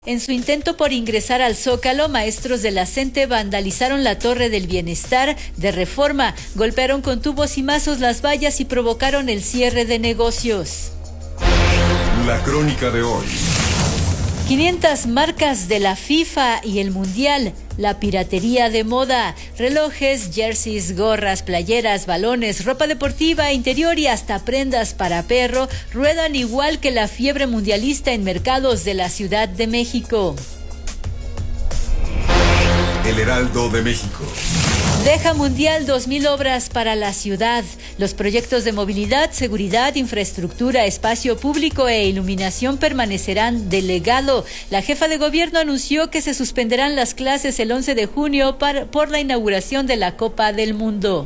En su intento por ingresar al Zócalo, maestros de la CENTE vandalizaron la Torre del Bienestar de Reforma, golpearon con tubos y mazos las vallas y provocaron el cierre de negocios. La crónica de hoy. 500 marcas de la FIFA y el Mundial, la piratería de moda, relojes, jerseys, gorras, playeras, balones, ropa deportiva, interior y hasta prendas para perro ruedan igual que la fiebre mundialista en mercados de la Ciudad de México. El Heraldo de México. Deja Mundial 2,000 obras para la ciudad. Los proyectos de movilidad, seguridad, infraestructura, espacio público e iluminación permanecerán de legado. La jefa de gobierno anunció que se suspenderán las clases el 11 de junio por la inauguración de la Copa del Mundo.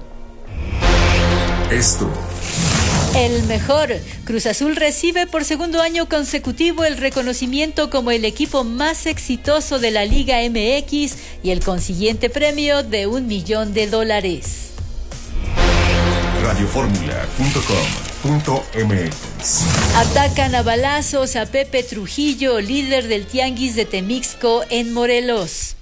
Esto. El mejor. Cruz Azul recibe por segundo año consecutivo el reconocimiento como el equipo más exitoso de la Liga MX y el consiguiente premio de $1 millón. Radioformula.com.mx. Atacan a balazos a Pepe Trujillo, líder del Tianguis de Temixco en Morelos.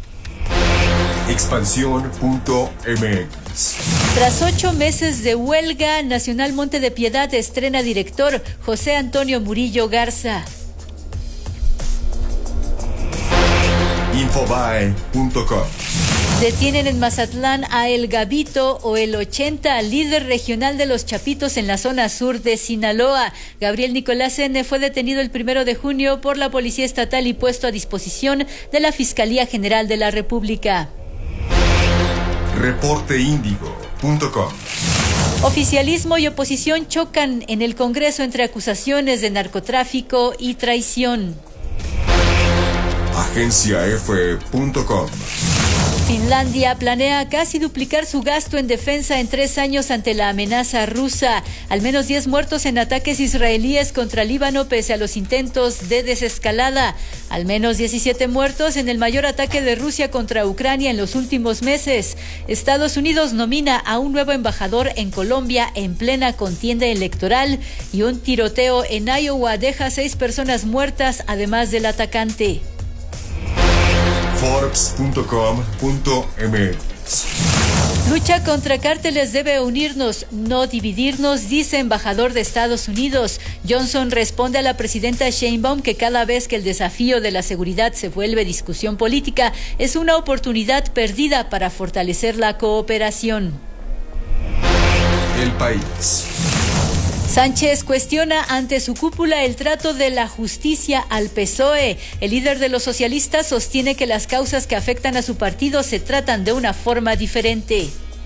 Expansión.mx. Tras 8 meses de huelga, Nacional Monte de Piedad estrena director José Antonio Murillo Garza. Infobae.com. Detienen en Mazatlán a El Gabito o El 80, líder regional de los Chapitos en la zona sur de Sinaloa. Gabriel Nicolás N. fue detenido el 1 de junio por la Policía Estatal y puesto a disposición de la Fiscalía General de la República. Reporteindigo.com. Oficialismo y oposición chocan en el Congreso entre acusaciones de narcotráfico y traición. Agenciaf.com. Finlandia planea casi duplicar su gasto en defensa en 3 años ante la amenaza rusa. Al menos 10 muertos en ataques israelíes contra Líbano pese a los intentos de desescalada. Al menos 17 muertos en el mayor ataque de Rusia contra Ucrania en los últimos meses. Estados Unidos nomina a un nuevo embajador en Colombia en plena contienda electoral. Y un tiroteo en Iowa deja 6 personas muertas, además del atacante. Forbes.com.mx. Lucha contra cárteles debe unirnos, no dividirnos, dice embajador de Estados Unidos. Johnson responde a la presidenta Sheinbaum que cada vez que el desafío de la seguridad se vuelve discusión política, es una oportunidad perdida para fortalecer la cooperación. El País. Sánchez cuestiona ante su cúpula el trato de la justicia al PSOE. El líder de los socialistas sostiene que las causas que afectan a su partido se tratan de una forma diferente.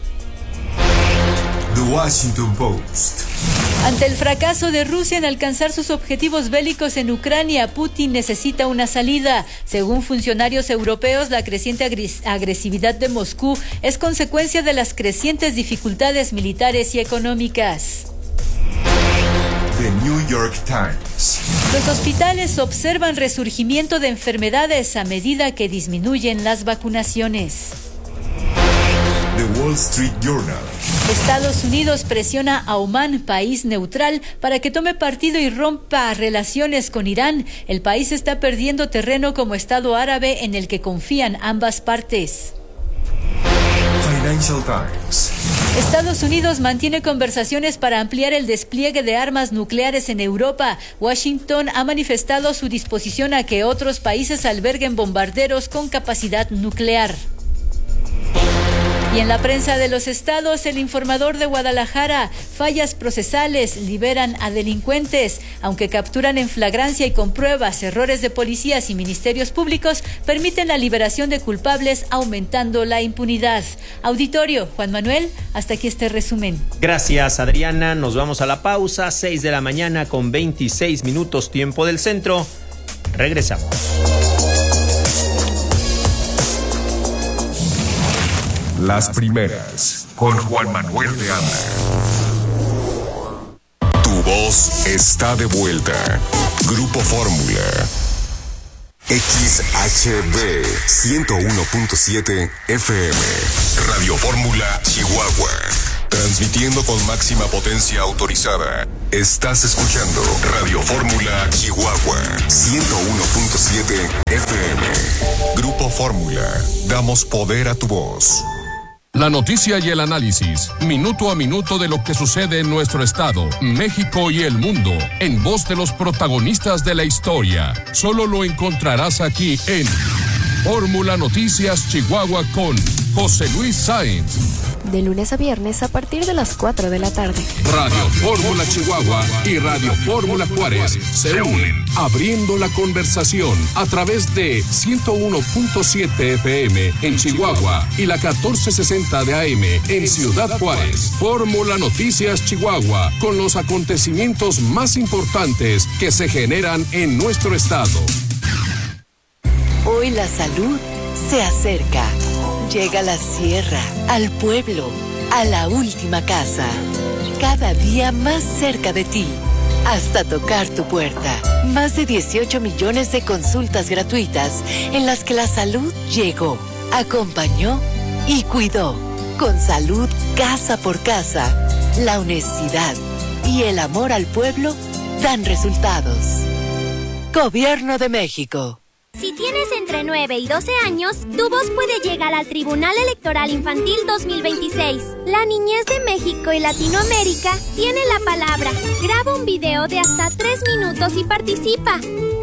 The Washington Post. Ante el fracaso de Rusia en alcanzar sus objetivos bélicos en Ucrania, Putin necesita una salida. Según funcionarios europeos, la creciente agresividad de Moscú es consecuencia de las crecientes dificultades militares y económicas. The New York Times. Los hospitales observan resurgimiento de enfermedades a medida que disminuyen las vacunaciones. The Wall Street Journal. Estados Unidos presiona a Omán, país neutral, para que tome partido y rompa relaciones con Irán. El país está perdiendo terreno como Estado árabe en el que confían ambas partes. Financial Times. Estados Unidos mantiene conversaciones para ampliar el despliegue de armas nucleares en Europa. Washington ha manifestado su disposición a que otros países alberguen bombarderos con capacidad nuclear. Y en la prensa de los estados, El Informador de Guadalajara, fallas procesales, liberan a delincuentes. Aunque capturan en flagrancia y con pruebas errores de policías y ministerios públicos, permiten la liberación de culpables, aumentando la impunidad. Auditorio, Juan Manuel, hasta aquí este resumen. Gracias, Adriana. Nos vamos a la pausa, 6 de la mañana con 26 minutos, tiempo del centro. Regresamos. Las primeras, con Juan Manuel de Anda. Tu voz está de vuelta. Grupo Fórmula. XHB 101.7 FM. Radio Fórmula, Chihuahua. Transmitiendo con máxima potencia autorizada. Estás escuchando Radio Fórmula Chihuahua 101.7 FM. Grupo Fórmula. Damos poder a tu voz. La noticia y el análisis, minuto a minuto de lo que sucede en nuestro estado, México y el mundo, en voz de los protagonistas de la historia. Solo lo encontrarás aquí en Fórmula Noticias Chihuahua con José Luis Sáenz. De lunes a viernes a partir de las 4 de la tarde. Radio Fórmula Chihuahua y Radio Fórmula Juárez se unen, abriendo la conversación a través de 101.7 FM en Chihuahua y la 1460 de AM en Ciudad Juárez. Fórmula Noticias Chihuahua, con los acontecimientos más importantes que se generan en nuestro estado. Hoy la salud se acerca. Llega a la sierra, al pueblo, a la última casa. Cada día más cerca de ti, hasta tocar tu puerta. Más de 18 millones de consultas gratuitas en las que la salud llegó, acompañó y cuidó. Con salud casa por casa, la honestidad y el amor al pueblo dan resultados. Gobierno de México. Si tienes entre 9 y 12 años, tu voz puede llegar al Tribunal Electoral Infantil 2026. La niñez de México y Latinoamérica tiene la palabra. Graba un video de hasta 3 minutos y participa.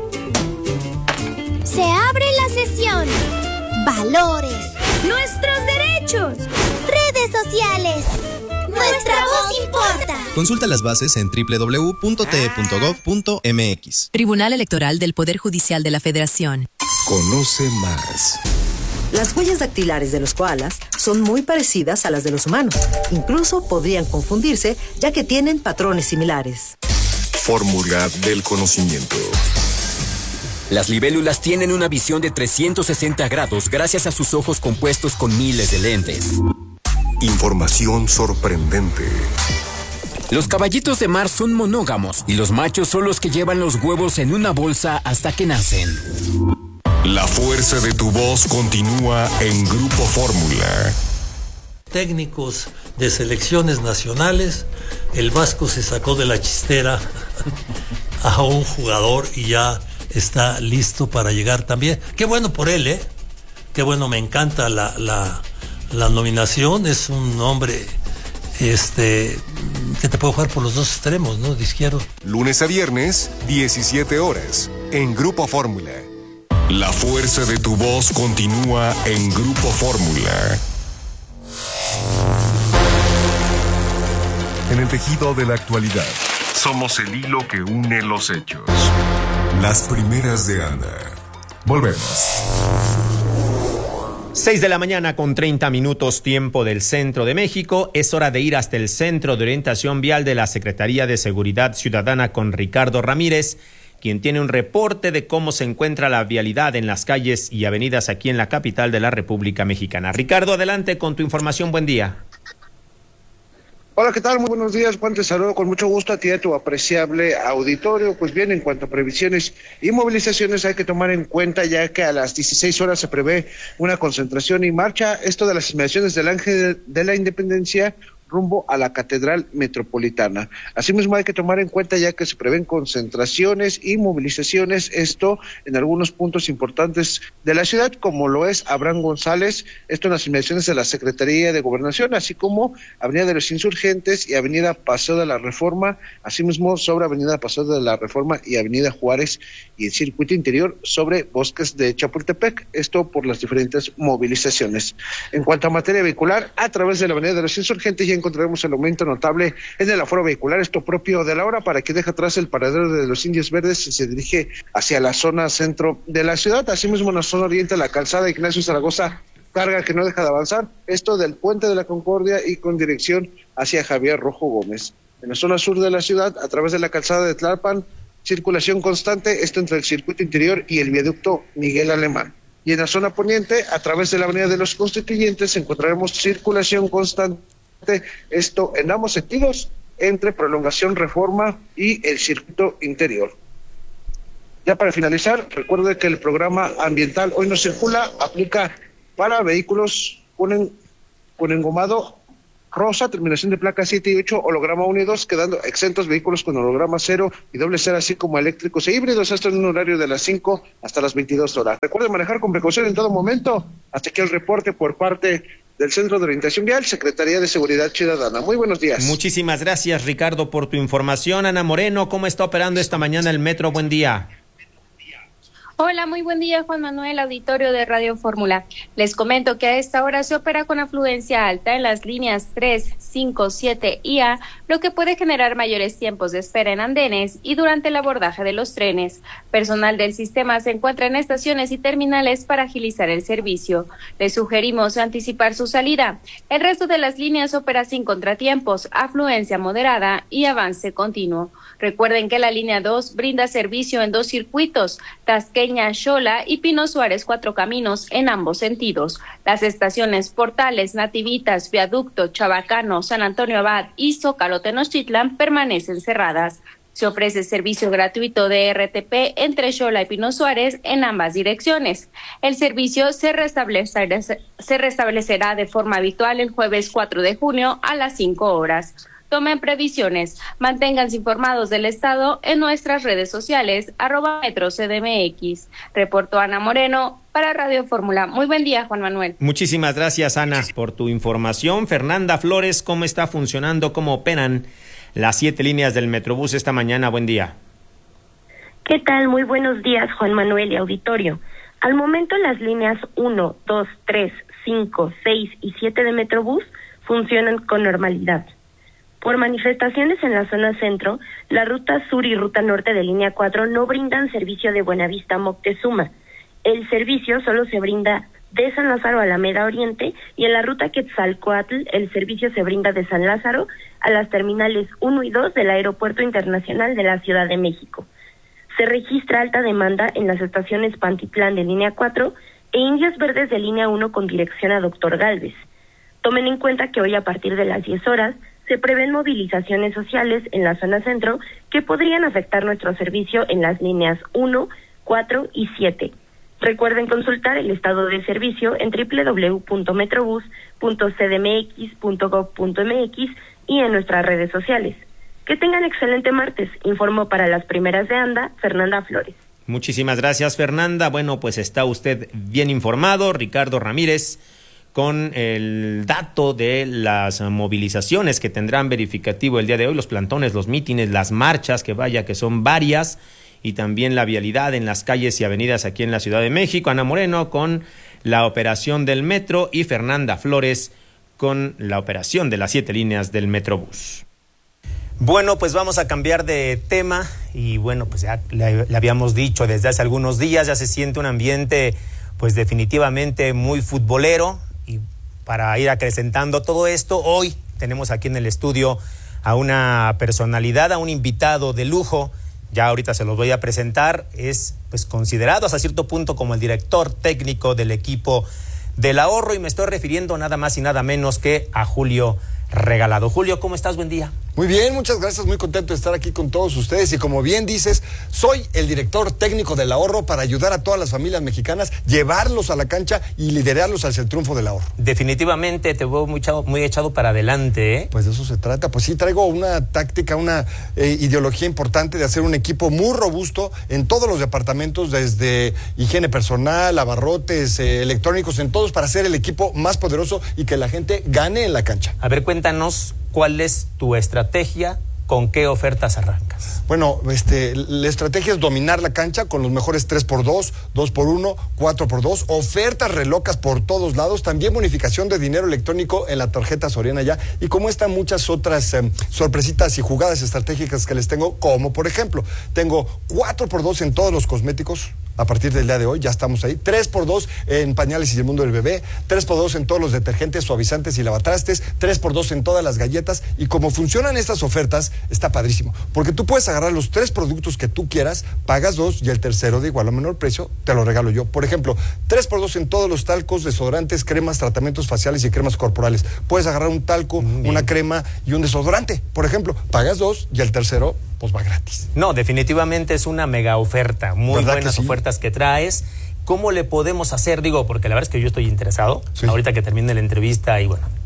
Se abre la sesión. Valores. Nuestros derechos. Redes sociales. Nuestra voz importa. Consulta las bases en www.te.gov.mx. Tribunal Electoral del Poder Judicial de la Federación. Conoce más. Las huellas dactilares de los koalas son muy parecidas a las de los humanos. Incluso podrían confundirse, ya que tienen patrones similares. Fórmula del conocimiento. Las libélulas tienen una visión de 360 grados gracias a sus ojos compuestos con miles de lentes. Información sorprendente. Los caballitos de mar son monógamos y los machos son los que llevan los huevos en una bolsa hasta que nacen. La fuerza de tu voz continúa en Grupo Fórmula. Técnicos de selecciones nacionales, el Vasco se sacó de la chistera a un jugador y ya está listo para llegar también. Qué bueno por él, qué bueno, me encanta la nominación. Es un hombre que te puede jugar por los dos extremos, ¿no? De izquierdo. Lunes a viernes, 17 horas, en Grupo Fórmula. La fuerza de tu voz continúa en Grupo Fórmula. En el tejido de la actualidad, somos el hilo que une los hechos. Las primeras de Ana. Volvemos. 6 de la mañana con 30 minutos, tiempo del centro de México. Es hora de ir hasta el Centro de Orientación Vial de la Secretaría de Seguridad Ciudadana con Ricardo Ramírez, quien tiene un reporte de cómo se encuentra la vialidad en las calles y avenidas aquí en la capital de la República Mexicana. Ricardo, adelante con tu información. Buen día. Hola, ¿qué tal? Muy buenos días, Juan, te saludo con mucho gusto a ti y a tu apreciable auditorio. Pues bien, en cuanto a previsiones y movilizaciones hay que tomar en cuenta ya que a las 16 horas se prevé una concentración y marcha, esto de las inmediaciones del Ángel de la Independencia rumbo a la Catedral Metropolitana. Asimismo hay que tomar en cuenta ya que se prevén concentraciones y movilizaciones, esto en algunos puntos importantes de la ciudad, como lo es Abraham González, esto en las inmediaciones de la Secretaría de Gobernación, así como Avenida de los Insurgentes y Avenida Paseo de la Reforma, asimismo sobre Avenida Paseo de la Reforma y Avenida Juárez, y el circuito interior sobre Bosques de Chapultepec, esto por las diferentes movilizaciones. En cuanto a materia vehicular, a través de la Avenida de los Insurgentes ya encontraremos el aumento notable en el aforo vehicular, esto propio de la hora, para que deje atrás el paradero de los Indios Verdes y se dirige hacia la zona centro de la ciudad. Asimismo, en la zona oriente, la calzada Ignacio Zaragoza, carga que no deja de avanzar, esto del Puente de la Concordia y con dirección hacia Javier Rojo Gómez. En la zona sur de la ciudad, a través de la calzada de Tlalpan, circulación constante, esto entre el circuito interior y el viaducto Miguel Alemán. Y en la zona poniente, a través de la Avenida de los Constituyentes, encontraremos circulación constante, esto en ambos sentidos, entre Prolongación Reforma y el circuito interior. Ya para finalizar, recuerde que el programa ambiental Hoy No Circula aplica para vehículos con engomado rosa, terminación de placa 7 y 8, holograma 1 y 2, quedando exentos vehículos con holograma 0 y doble 0, así como eléctricos e híbridos, esto en un horario de las 5 hasta las 22 horas. Recuerden manejar con precaución en todo momento. Hasta aquí el reporte por parte del Centro de Orientación Vial, Secretaría de Seguridad Ciudadana. Muy buenos días. Muchísimas gracias, Ricardo, por tu información. Ana Moreno, ¿cómo está operando esta mañana el metro? Buen día. Hola, muy buen día, Juan Manuel, auditorio de Radio Fórmula. Les comento que a esta hora se opera con afluencia alta en las líneas 3, 5, 7 y A, lo que puede generar mayores tiempos de espera en andenes y durante el abordaje de los trenes. Personal del sistema se encuentra en estaciones y terminales para agilizar el servicio. Les sugerimos anticipar su salida. El resto de las líneas opera sin contratiempos, afluencia moderada y avance continuo. Recuerden que la línea 2 brinda servicio en 2 circuitos, Tasqueña, Xola y Pino Suárez 4 Caminos en ambos sentidos. Las estaciones Portales, Nativitas, Viaducto, Chabacano, San Antonio Abad y Zócalo Tenochtitlan permanecen cerradas. Se ofrece servicio gratuito de RTP entre Xola y Pino Suárez en ambas direcciones. El servicio se restablecerá de forma habitual el jueves 4 de junio a las 5 horas. Tomen previsiones, manténganse informados del estado en nuestras redes sociales, @MetroCDMX. Reportó Ana Moreno para Radio Fórmula. Muy buen día, Juan Manuel. Muchísimas gracias, Ana, por tu información. Fernanda Flores, ¿cómo está funcionando, cómo operan las 7 líneas del Metrobús esta mañana? Buen día. ¿Qué tal? Muy buenos días, Juan Manuel y auditorio. Al momento las líneas 1, 2, 3, 5, 6 y 7 de Metrobús funcionan con normalidad. Por manifestaciones en la zona centro, la ruta sur y ruta norte de línea 4 no brindan servicio de Buenavista a Moctezuma. El servicio solo se brinda de San Lázaro a Alameda Oriente y en la ruta Quetzalcóatl el servicio se brinda de San Lázaro a las terminales 1 y 2 del Aeropuerto Internacional de la Ciudad de México. Se registra alta demanda en las estaciones Pantitlán de línea 4 e Indios Verdes de línea 1 con dirección a Doctor Gálvez. Tomen en cuenta que hoy a partir de las 10 horas se prevén movilizaciones sociales en la zona centro que podrían afectar nuestro servicio en las líneas 1, 4 y 7. Recuerden consultar el estado de servicio en www.metrobus.cdmx.gov.mx y en nuestras redes sociales. Que tengan excelente martes. Informo para las primeras de ANDA, Fernanda Flores. Muchísimas gracias, Fernanda. Bueno, pues está usted bien informado. Ricardo Ramírez, con el dato de las movilizaciones que tendrán verificativo el día de hoy, los plantones, los mítines, las marchas, que vaya que son varias, y también la vialidad en las calles y avenidas aquí en la Ciudad de México. Ana Moreno con la operación del metro y Fernanda Flores con la operación de las 7 líneas del Metrobús. Bueno, pues vamos a cambiar de tema y bueno, pues ya le habíamos dicho desde hace algunos días, ya se siente un ambiente pues definitivamente muy futbolero. Y para ir acrecentando todo esto, hoy tenemos aquí en el estudio a una personalidad, a un invitado de lujo. Ya ahorita se los voy a presentar. Es pues considerado hasta cierto punto como el director técnico del equipo del ahorro y me estoy refiriendo nada más y nada menos que a Julio Regalado. Julio, ¿cómo estás? Buen día. Muy bien, muchas gracias, muy contento de estar aquí con todos ustedes y como bien dices, soy el director técnico del ahorro para ayudar a todas las familias mexicanas, llevarlos a la cancha y liderarlos hacia el triunfo del ahorro. Definitivamente te veo muy echado para adelante, ¿eh? Pues de eso se trata, pues sí, traigo una táctica, una ideología importante de hacer un equipo muy robusto en todos los departamentos, desde higiene personal, abarrotes, electrónicos, en todos, para hacer el equipo más poderoso y que la gente gane en la cancha. A ver, cuéntanos, ¿cuál es tu estrategia? ¿Con qué ofertas arrancas? Bueno, la estrategia es dominar la cancha con los mejores 3x2, 2x1, 4x2, ofertas relocas por todos lados, también bonificación de dinero electrónico en la tarjeta Soriana Ya, y como están muchas otras sorpresitas y jugadas estratégicas que les tengo, como por ejemplo, tengo 4x2 en todos los cosméticos. A partir del día de hoy ya estamos ahí, 3x2 en pañales y el mundo del bebé, 3x2 en todos los detergentes, suavizantes y lavatrastes, 3x2 en todas las galletas. Y como funcionan estas ofertas, está padrísimo, porque tú puedes agarrar los 3 productos que tú quieras, pagas 2 y el tercero de igual o menor precio te lo regalo yo. Por ejemplo, 3x2 en todos los talcos, desodorantes, cremas, tratamientos faciales y cremas corporales. Puedes agarrar un talco, una crema y un desodorante, por ejemplo, pagas 2 y el tercero pues va gratis. No, definitivamente es una mega oferta, muy buenas ofertas que traes. ¿Cómo le podemos hacer? Digo, porque la verdad es que yo estoy interesado, ahorita que termine la entrevista y bueno,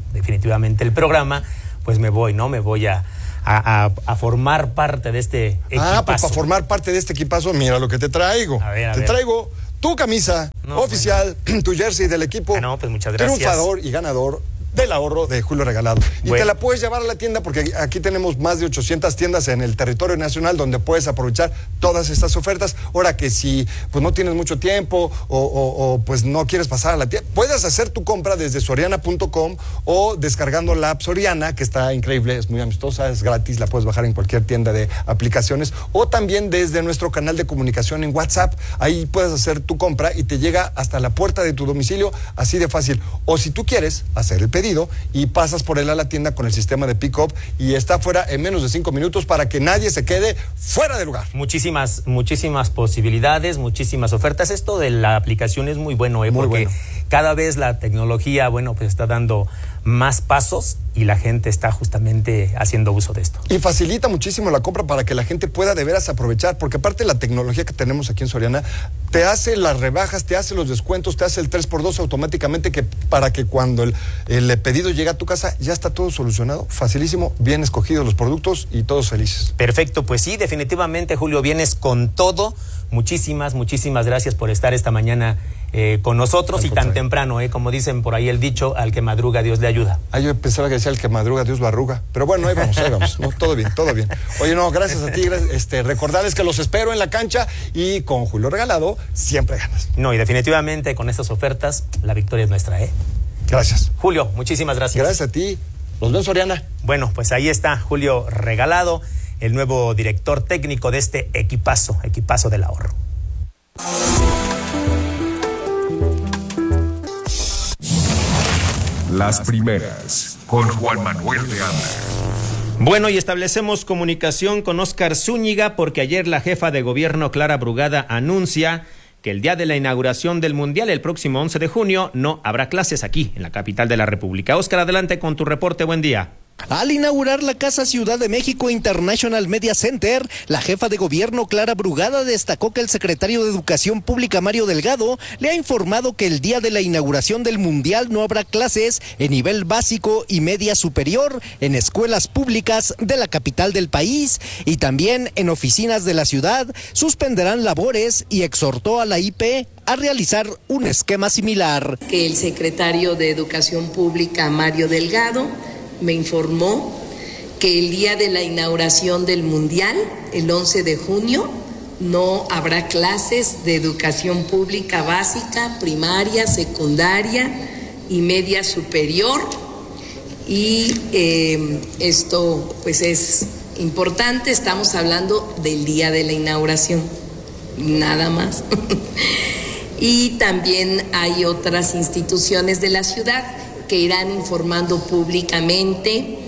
definitivamente el programa, pues me voy a formar parte de este equipazo. Pues para formar parte de este equipazo, mira lo que te traigo. Te traigo tu camisa oficial, tu jersey del equipo. Pues muchas gracias. Triunfador y ganador del ahorro de Julio Regalado. Y te la puedes llevar a la tienda porque aquí tenemos más de 800 tiendas en el territorio nacional donde puedes aprovechar todas estas ofertas. Ahora que si pues no tienes mucho tiempo o pues no quieres pasar a la tienda, puedes hacer tu compra desde soriana.com o descargando la app Soriana, que está increíble, es muy amistosa, es gratis, la puedes bajar en cualquier tienda de aplicaciones, o también desde nuestro canal de comunicación en WhatsApp. Ahí puedes hacer tu compra y te llega hasta la puerta de tu domicilio, así de fácil. O si tú quieres hacer el pedido y pasas por él a la tienda con el sistema de pick-up y está fuera en menos de 5 minutos para que nadie se quede fuera de lugar. Muchísimas posibilidades, muchísimas ofertas. Esto de la aplicación es muy bueno, porque cada vez la tecnología, pues está dando más pasos y la gente está justamente haciendo uso de esto. Y facilita muchísimo la compra para que la gente pueda de veras aprovechar, porque aparte la tecnología que tenemos aquí en Soriana te hace las rebajas, te hace los descuentos, te hace el 3x2 automáticamente, para que cuando el pedido llega a tu casa ya está todo solucionado, facilísimo, bien escogidos los productos y todos felices. Perfecto, pues sí, definitivamente, Julio, vienes con todo. Muchísimas gracias por estar esta mañana con nosotros y tan temprano, como dicen por ahí el dicho, al que madruga Dios le ayuda. Yo pensaba que decía al que madruga Dios lo arruga, pero bueno, ahí vamos, ¿no? Todo bien. Oye, gracias a ti, recordarles que los espero en la cancha y con Julio Regalado siempre ganas. Y definitivamente con estas ofertas la victoria es nuestra, Gracias. Julio, muchísimas gracias. Gracias a ti. Los veo en Soriana. Bueno, pues ahí está Julio Regalado, el nuevo director técnico de este equipazo del ahorro. Las primeras, con Juan Manuel de Anda. Bueno, y establecemos comunicación con Óscar Zúñiga porque ayer la jefa de gobierno Clara Brugada anuncia que el día de la inauguración del Mundial, el próximo 11 de junio, no habrá clases aquí, en la capital de la República. Óscar, adelante con tu reporte, buen día. Al inaugurar la Casa Ciudad de México International Media Center, la jefa de gobierno Clara Brugada destacó que el secretario de Educación Pública Mario Delgado le ha informado que el día de la inauguración del Mundial no habrá clases en nivel básico y media superior en escuelas públicas de la capital del país y también en oficinas de la ciudad suspenderán labores y exhortó a la IP a realizar un esquema similar. Que el secretario de Educación Pública Mario Delgado me informó que el día de la inauguración del Mundial, el 11 de junio, no habrá clases de educación pública básica, primaria, secundaria y media superior. Y esto pues es importante, estamos hablando del día de la inauguración, nada más. Y también hay otras instituciones de la ciudad que irán informando públicamente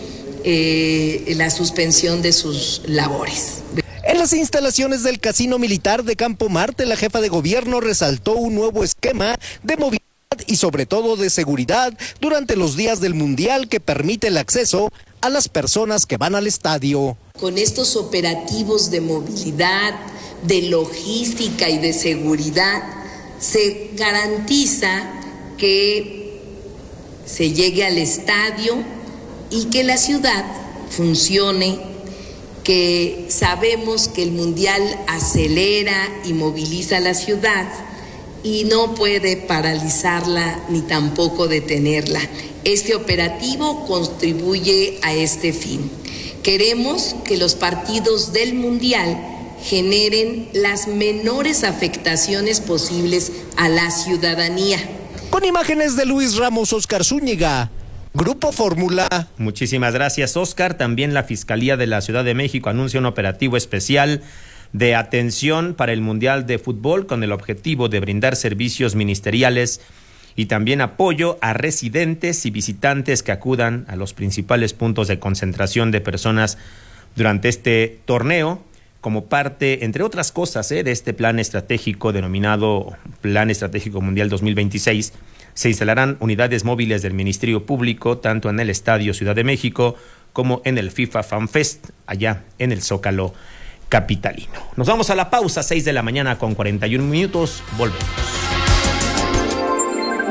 la suspensión de sus labores. En las instalaciones del Casino Militar de Campo Marte, la jefa de gobierno resaltó un nuevo esquema de movilidad y sobre todo de seguridad durante los días del Mundial que permite el acceso a las personas que van al estadio. Con estos operativos de movilidad, de logística y de seguridad, se garantiza que se llegue al estadio y que la ciudad funcione, que sabemos que el Mundial acelera y moviliza la ciudad y no puede paralizarla ni tampoco detenerla. Este operativo contribuye a este fin. Queremos que los partidos del Mundial generen las menores afectaciones posibles a la ciudadanía. Con imágenes de Luis Ramos, Óscar Zúñiga, Grupo Fórmula. Muchísimas gracias, Óscar. También la Fiscalía de la Ciudad de México anuncia un operativo especial de atención para el Mundial de Fútbol con el objetivo de brindar servicios ministeriales y también apoyo a residentes y visitantes que acudan a los principales puntos de concentración de personas durante este torneo, como parte, entre otras cosas, de este plan estratégico denominado Plan Estratégico Mundial 2026, se instalarán unidades móviles del Ministerio Público, tanto en el Estadio Ciudad de México como en el FIFA Fan Fest, allá en el Zócalo capitalino. Nos vamos a la pausa, 6 de la mañana con 41 minutos, volvemos.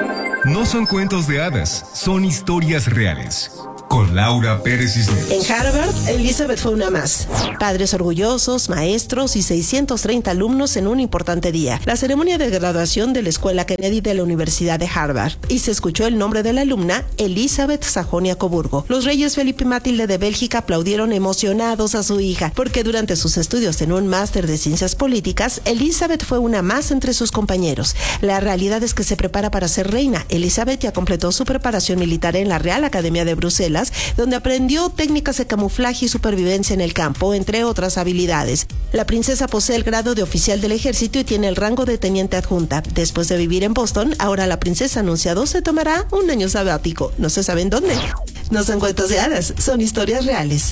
No son cuentos de hadas, son historias reales. Con Laura Pérez Cisneros. En Harvard, Elizabeth fue una más. Padres orgullosos, maestros y 630 alumnos en un importante día. La ceremonia de graduación de la Escuela Kennedy de la Universidad de Harvard. Y se escuchó el nombre de la alumna, Elizabeth Sajonia-Coburgo. Los reyes Felipe y Matilde de Bélgica aplaudieron emocionados a su hija, porque durante sus estudios en un máster de ciencias políticas, Elizabeth fue una más entre sus compañeros. La realidad es que se prepara para ser reina. Elizabeth ya completó su preparación militar en la Real Academia de Bruselas, donde aprendió técnicas de camuflaje y supervivencia en el campo, entre otras habilidades. La princesa posee el grado de oficial del ejército y tiene el rango de teniente adjunta. Después de vivir en Boston, ahora la princesa ha anunciado se tomará un año sabático. No se sabe en dónde. No son cuentos de hadas, son historias reales.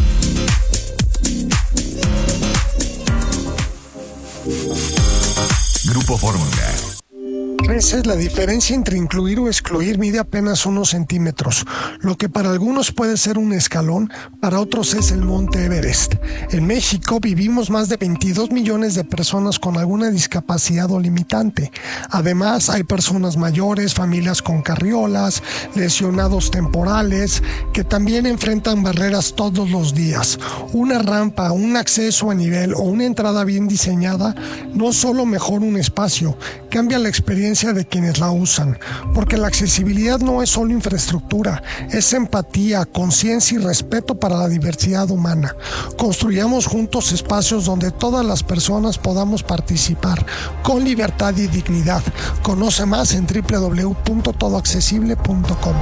Grupo Fórmula. Veces la diferencia entre incluir o excluir mide apenas unos centímetros. Lo que para algunos puede ser un escalón, para otros es el Monte Everest. En México vivimos más de 22 millones de personas con alguna discapacidad o limitante. Además, hay personas mayores, familias con carriolas, lesionados temporales, que también enfrentan barreras todos los días. Una rampa, un acceso a nivel o una entrada bien diseñada no solo mejora un espacio, cambia la experiencia de quienes la usan, porque la accesibilidad no es solo infraestructura, es empatía, conciencia y respeto para la diversidad humana. Construyamos juntos espacios donde todas las personas podamos participar con libertad y dignidad. Conoce más en www.todoaccesible.com.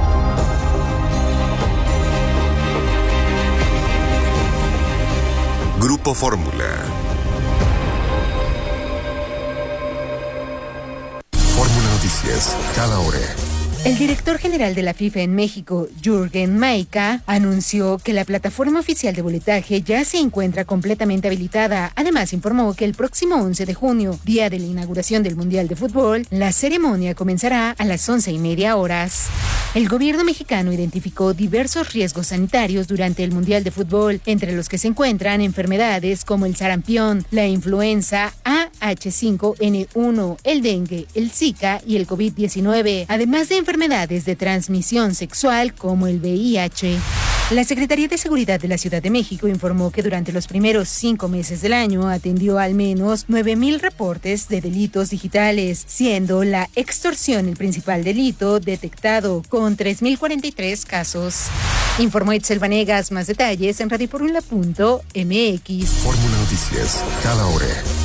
Grupo Fórmula. Noticias, cada hora. El director general de la FIFA en México, Jürgen Maika, anunció que la plataforma oficial de boletaje ya se encuentra completamente habilitada. Además, informó que el próximo 11 de junio, día de la inauguración del Mundial de Fútbol, la ceremonia comenzará a las 11:30 horas. El gobierno mexicano identificó diversos riesgos sanitarios durante el Mundial de Fútbol, entre los que se encuentran enfermedades como el sarampión, la influenza H5N1, el dengue, el Zika y el COVID-19, además de enfermedades de transmisión sexual como el VIH. La Secretaría de Seguridad de la Ciudad de México informó que durante los primeros 5 meses del año atendió al menos 9,000 reportes de delitos digitales, siendo la extorsión el principal delito detectado con 3,043 casos. Informó Itzel Vanegas. Más detalles en radioformula.mx. Fórmula Noticias, cada hora.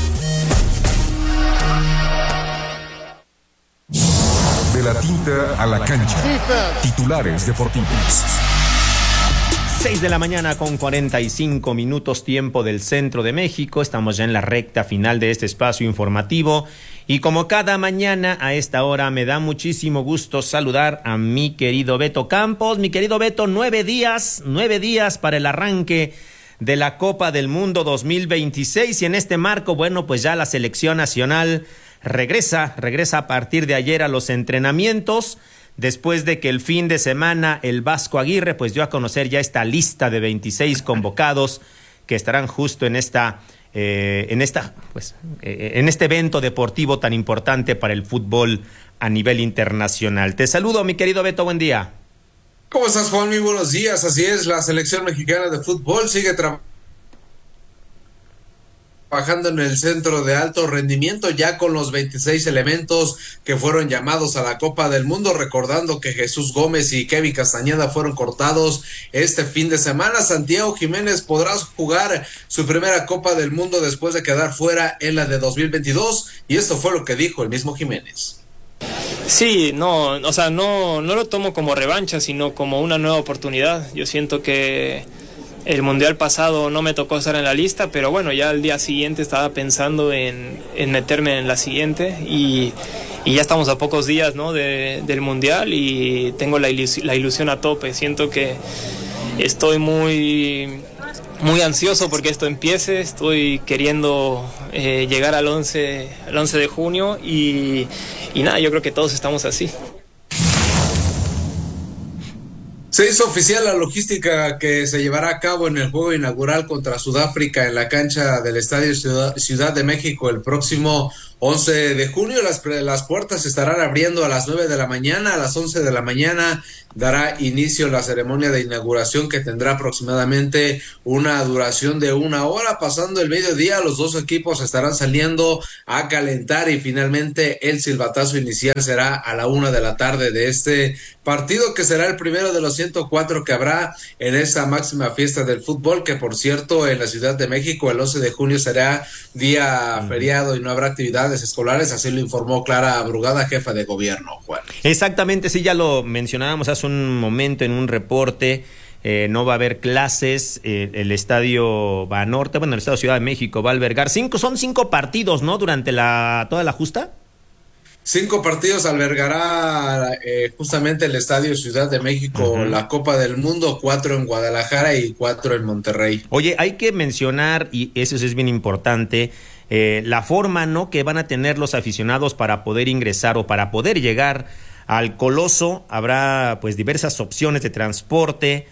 De la tinta a la cancha. Titulares deportivos. 6 de la mañana con 45 minutos, tiempo del centro de México. Estamos ya en la recta final de este espacio informativo. Y como cada mañana a esta hora me da muchísimo gusto saludar a mi querido Beto Campos. Mi querido Beto, 9 días para el arranque de la Copa del Mundo 2026. Y en este marco, bueno, pues ya la selección nacional regresa a partir de ayer a los entrenamientos, después de que el fin de semana el Vasco Aguirre pues dio a conocer ya esta lista de 26 convocados que estarán justo en este evento deportivo tan importante para el fútbol a nivel internacional. Te saludo, mi querido Beto, buen día. ¿Cómo estás, Juan? Muy buenos días. Así es, la selección mexicana de fútbol sigue trabajando en el centro de alto rendimiento ya con los 26 elementos que fueron llamados a la Copa del Mundo, recordando que Jesús Gómez y Kevin Castañeda fueron cortados este fin de semana. Santiago Jiménez podrá jugar su primera Copa del Mundo después de quedar fuera en la de 2022, y esto fue lo que dijo el mismo Jiménez. Sí, no lo tomo como revancha, sino como una nueva oportunidad. Yo siento que el mundial pasado no me tocó estar en la lista, pero bueno, ya al día siguiente estaba pensando en meterme en la siguiente, y ya estamos a pocos días, ¿no?, del mundial, y tengo la ilusión a tope. Siento que estoy muy ansioso porque esto empiece. Estoy queriendo llegar al 11 de junio y nada, yo creo que todos estamos así. Se hizo oficial la logística que se llevará a cabo en el juego inaugural contra Sudáfrica en la cancha del Estadio Ciudad de México el próximo 11 de junio. Las puertas se estarán abriendo a las 9 de la mañana. A las 11 de la mañana dará inicio la ceremonia de inauguración, que tendrá aproximadamente una duración de 1 hora. Pasando el mediodía, los dos equipos estarán saliendo a calentar y finalmente el silbatazo inicial será a la 1 de la tarde de este partido, que será el primero de los 104 que habrá en esa máxima fiesta del fútbol, que por cierto en la Ciudad de México el 11 de junio será día feriado y no habrá actividades escolares, así lo informó Clara Brugada, jefa de gobierno, Juan. Exactamente, sí, ya lo mencionábamos hace un momento en un reporte. No va a haber clases, el estadio Banorte, el estadio Ciudad de México va a albergar son 5 partidos, ¿no? Durante toda la justa. 5 partidos albergará justamente el estadio Ciudad de México, la Copa del Mundo, 4 en Guadalajara y 4 en Monterrey. Oye, hay que mencionar, y eso es bien importante, la forma, ¿no?, que van a tener los aficionados para poder ingresar o para poder llegar al Coloso. Habrá pues diversas opciones de transporte,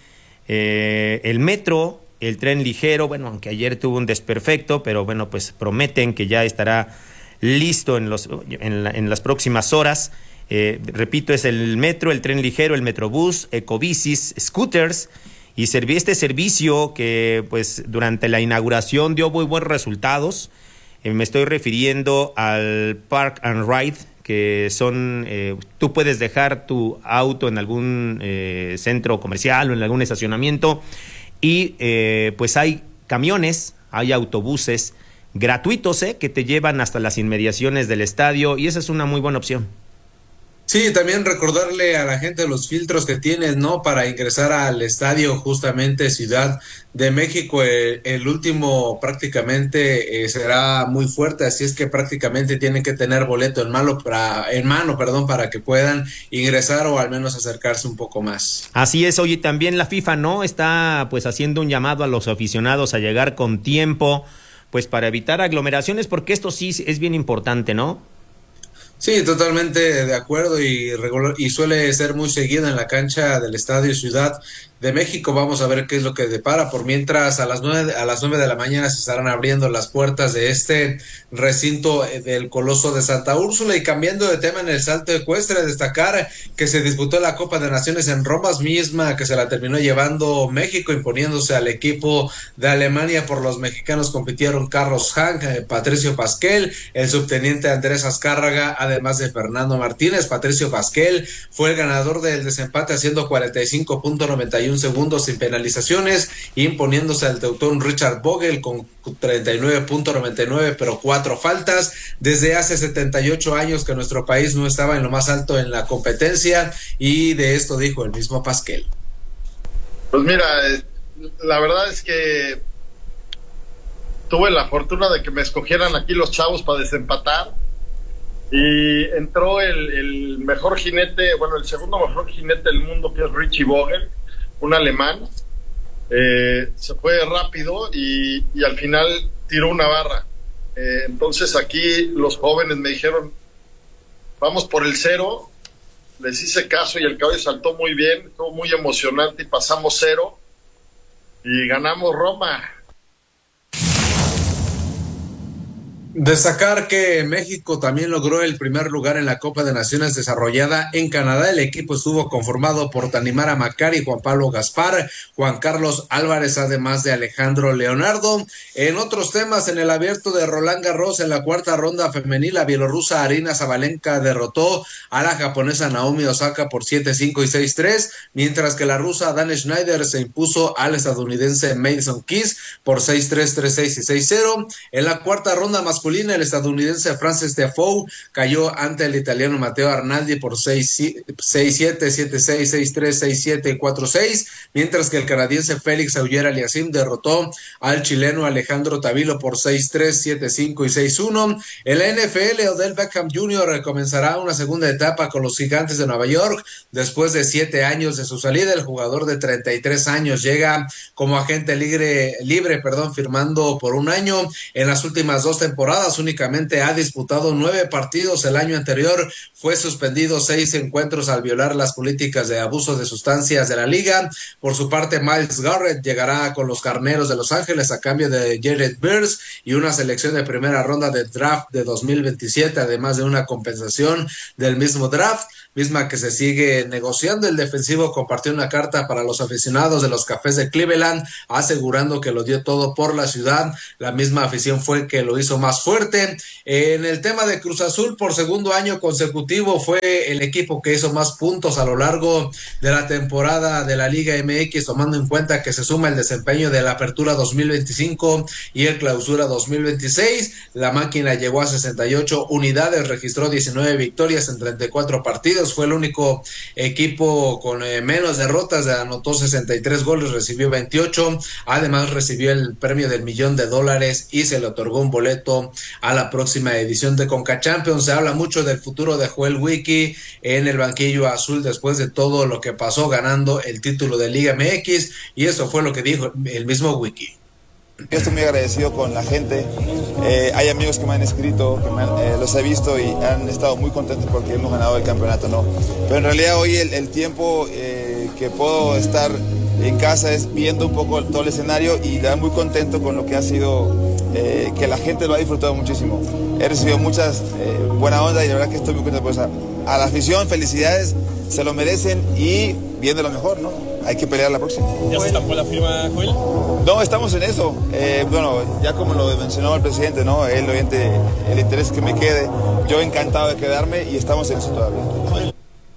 el metro, el tren ligero, aunque ayer tuvo un desperfecto, pero pues prometen que ya estará listo en las próximas horas. Repito, es el metro, el tren ligero, el metrobús, ecobicis, scooters, y este servicio que pues durante la inauguración dio muy buenos resultados. Me estoy refiriendo al Park and Ride, que son, tú puedes dejar tu auto en algún centro comercial o en algún estacionamiento y pues hay camiones, hay autobuses gratuitos que te llevan hasta las inmediaciones del estadio, y esa es una muy buena opción. Sí, también recordarle a la gente los filtros que tienes, ¿no?, para ingresar al estadio justamente Ciudad de México. El último prácticamente será muy fuerte, así es que prácticamente tienen que tener boleto en mano para que puedan ingresar o al menos acercarse un poco más. Así es. Oye, también la FIFA, ¿no?, está pues haciendo un llamado a los aficionados a llegar con tiempo, pues para evitar aglomeraciones, porque esto sí es bien importante, ¿no? Sí, totalmente de acuerdo, y suele ser muy seguido en la cancha del Estadio Ciudad de México. Vamos a ver qué es lo que depara. Por mientras, a las 9 de la mañana se estarán abriendo las puertas de este recinto del Coloso de Santa Úrsula. Y cambiando de tema, en el salto ecuestre, destacar que se disputó la Copa de Naciones en Roma, misma que se la terminó llevando México, imponiéndose al equipo de Alemania. Por los mexicanos compitieron Carlos Hank, Patricio Pasquel, el subteniente Andrés Azcárraga, además de Fernando Martínez. Patricio Pasquel fue el ganador del desempate haciendo 45.91 segundos sin penalizaciones, imponiéndose al teutón Richard Vogel con 39.99, pero 4 faltas. Desde hace 78 años que nuestro país no estaba en lo más alto en la competencia, y de esto dijo el mismo Pasquel. Pues mira, la verdad es que tuve la fortuna de que me escogieran aquí los chavos para desempatar, y entró el mejor jinete, el segundo mejor jinete del mundo, que es Richie Vogel, un alemán. Se fue rápido y al final tiró una barra. Entonces aquí los jóvenes me dijeron, vamos por el 0. Les hice caso y el caballo saltó muy bien, estuvo muy emocionante y pasamos 0 y ganamos Roma. Destacar que México también logró el primer lugar en la Copa de Naciones desarrollada en Canadá. El equipo estuvo conformado por Tanimara Macari, Juan Pablo Gaspar, Juan Carlos Álvarez, además de Alejandro Leonardo. En otros temas, en el abierto de Roland Garros, en la cuarta ronda femenil, la bielorrusa Arina Zabalenka derrotó a la japonesa Naomi Osaka por 7-5 y 6-3, mientras que la rusa Dana Schneider se impuso al estadounidense Madison Keys por 6-3, 3-6 y 6-0. En la cuarta ronda masculina, el estadounidense Frances Tiafoe cayó ante el italiano Matteo Arnaldi por 6-7, 7-6, 6-3, 6-7 y 4-6, mientras que el canadiense Félix Auger-Aliassime derrotó al chileno Alejandro Tavilo por 6-3, 7-5 y 6-1. En la NFL, Odell Beckham Jr. comenzará una segunda etapa con los Gigantes de Nueva York. Después de 7 años de su salida, el jugador de 33 años llega como agente libre, firmando por 1 año. En las últimas 2 temporadas temporadas, únicamente ha disputado 9 partidos. El año anterior fue suspendido 6 encuentros al violar las políticas de abuso de sustancias de la liga. Por su parte, Myles Garrett llegará con los Carneros de Los Ángeles a cambio de Jared Beers y una selección de primera ronda de draft de 2027, además de una compensación del mismo draft, misma que se sigue negociando. El defensivo compartió una carta para los aficionados de los Cafés de Cleveland, asegurando que lo dio todo por la ciudad. La misma afición fue que lo hizo más fuerte. En el tema de Cruz Azul, por segundo año consecutivo, fue el equipo que hizo más puntos a lo largo de la temporada de la Liga MX, tomando en cuenta que se suma el desempeño de la Apertura 2025 y el Clausura 2026. La máquina llegó a 68 unidades, registró 19 victorias en 34 partidos. Fue el único equipo con menos derrotas, anotó 63 goles, recibió 28, además recibió el premio del $1,000,000 y se le otorgó un boleto a la próxima edición de Conca Champions. Se habla mucho del futuro de Joel Wiki en el banquillo azul después de todo lo que pasó ganando el título de Liga MX, y eso fue lo que dijo el mismo Wiki. Yo estoy muy agradecido con la gente. Hay amigos que me han escrito, los he visto y han estado muy contentos porque hemos ganado el campeonato, ¿no? Pero en realidad hoy el tiempo que puedo estar en casa es viendo un poco todo el escenario y da muy contento con lo que ha sido, que la gente lo ha disfrutado muchísimo. He recibido muchas buena onda y la verdad que estoy muy contento por eso. A la afición, felicidades, se lo merecen y viendo lo mejor, ¿no? Hay que pelear la próxima. ¿Ya se estampó la firma, Joel? No, estamos en eso. Bueno, ya como lo mencionó el presidente, ¿no? El interés que me quede. Yo encantado de quedarme y estamos en eso todavía.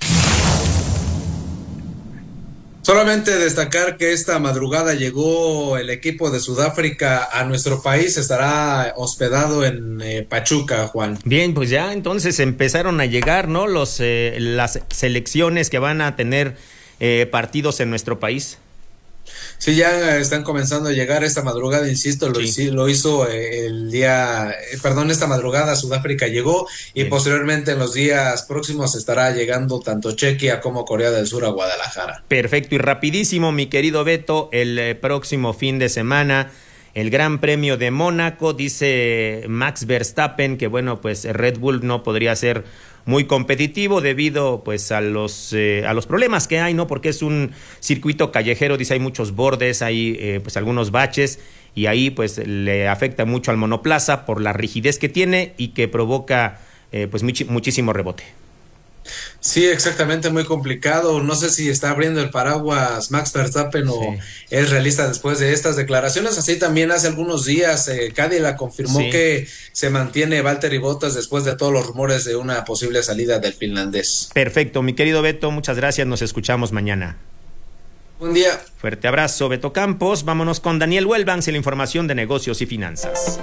Solamente destacar que esta madrugada llegó el equipo de Sudáfrica a nuestro país, estará hospedado en Pachuca, Juan. Bien, pues ya entonces empezaron a llegar, ¿no? Las selecciones que van a tener partidos en nuestro país. Sí, ya están comenzando a llegar esta madrugada, insisto, lo hizo esta madrugada Sudáfrica llegó y posteriormente en los días próximos estará llegando tanto Chequia como Corea del Sur a Guadalajara. Perfecto, y rapidísimo, mi querido Beto, el próximo fin de semana, el Gran Premio de Mónaco, dice Max Verstappen que bueno, pues Red Bull no podría ser muy competitivo debido pues a los problemas que hay, ¿no? Porque es un circuito callejero, dice, hay muchos bordes, hay pues algunos baches y ahí pues le afecta mucho al monoplaza por la rigidez que tiene y que provoca pues muchísimo rebote. Sí, exactamente, muy complicado. No sé si está abriendo el paraguas Max Verstappen o es realista después de estas declaraciones. Así también hace algunos días Cadillac confirmó que se mantiene Valtteri Bottas después de todos los rumores de una posible salida del finlandés. Perfecto, mi querido Beto, muchas gracias, nos escuchamos mañana. Buen día. Fuerte abrazo, Beto Campos. Vámonos con Daniel Welbans y la información de negocios y finanzas.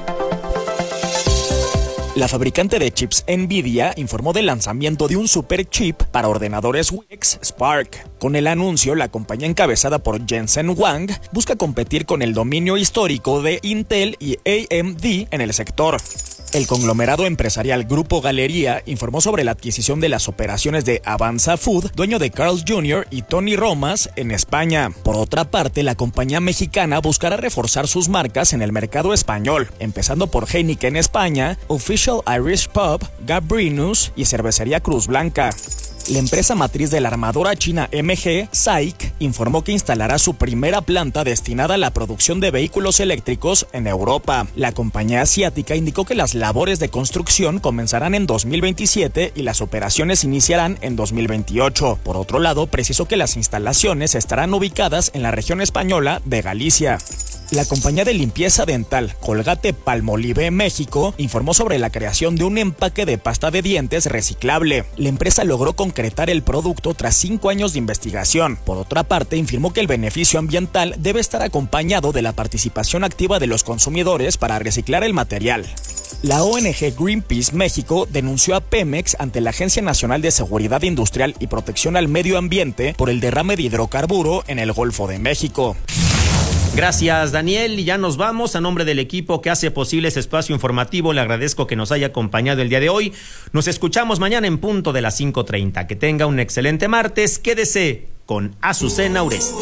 La fabricante de chips Nvidia informó del lanzamiento de un super chip para ordenadores Wix Spark. Con el anuncio, la compañía encabezada por Jensen Huang busca competir con el dominio histórico de Intel y AMD en el sector. El conglomerado empresarial Grupo Galería informó sobre la adquisición de las operaciones de Avanza Food, dueño de Carl's Jr. y Tony Romas, en España. Por otra parte, la compañía mexicana buscará reforzar sus marcas en el mercado español, empezando por Heineken España, Official Irish Pub, Gambrinus y Cervecería Cruz Blanca. La empresa matriz de la armadora china MG, SAIC, informó que instalará su primera planta destinada a la producción de vehículos eléctricos en Europa. La compañía asiática indicó que las labores de construcción comenzarán en 2027 y las operaciones iniciarán en 2028. Por otro lado, precisó que las instalaciones estarán ubicadas en la región española de Galicia. La compañía de limpieza dental Colgate-Palmolive México informó sobre la creación de un empaque de pasta de dientes reciclable. La empresa logró concretar el producto tras 5 años de investigación. Por otra parte, informó que el beneficio ambiental debe estar acompañado de la participación activa de los consumidores para reciclar el material. La ONG Greenpeace México denunció a Pemex ante la Agencia Nacional de Seguridad Industrial y Protección al Medio Ambiente por el derrame de hidrocarburo en el Golfo de México. Gracias, Daniel, y ya nos vamos. A nombre del equipo que hace posible este espacio informativo, le agradezco que nos haya acompañado el día de hoy. Nos escuchamos mañana en punto de las 5:30. Que tenga un excelente martes. Quédese con Azucena Uresti.